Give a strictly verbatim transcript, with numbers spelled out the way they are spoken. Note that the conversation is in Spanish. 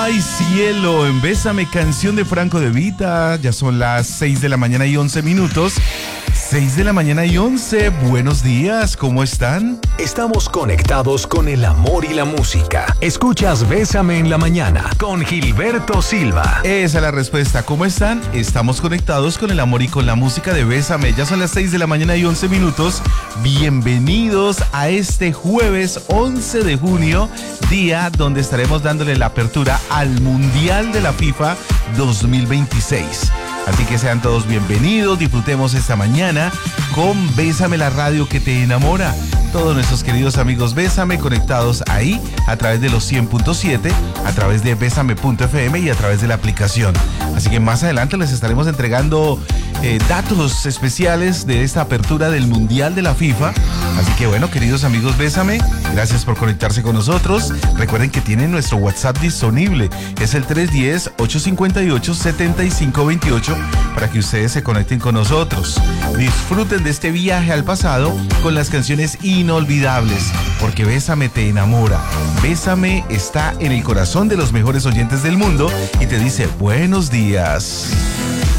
Ay, cielo, en Bésame, canción de Franco De Vita. Ya son las seis de la mañana y once minutos. seis de la mañana y once. Buenos días, ¿cómo están? Estamos conectados con el amor y la música. Escuchas Bésame en la mañana con Gilberto Silva. Esa es la respuesta. ¿Cómo están? Estamos conectados con el amor y con la música de Bésame. Ya son las seis de la mañana y once minutos. Bienvenidos a este jueves once de junio, día donde estaremos dándole la apertura al Mundial de la FIFA dos mil veintiséis. Así que sean todos bienvenidos, disfrutemos esta mañana con Bésame, la radio que te enamora. Todos nuestros queridos amigos Bésame conectados ahí a través de los cien punto siete, a través de bésame punto efe eme y a través de la aplicación. Así que más adelante les estaremos entregando eh, datos especiales de esta apertura del Mundial de la FIFA. Así que bueno, queridos amigos Bésame, gracias por conectarse con nosotros. Recuerden que tienen nuestro WhatsApp disponible. Es el tres uno cero, ocho cinco ocho, siete cinco dos ocho para que ustedes se conecten con nosotros. Disfruten de este viaje al pasado con las canciones inolvidables, porque Bésame te enamora. Bésame está en el corazón de los mejores oyentes del mundo y te dice buenos días.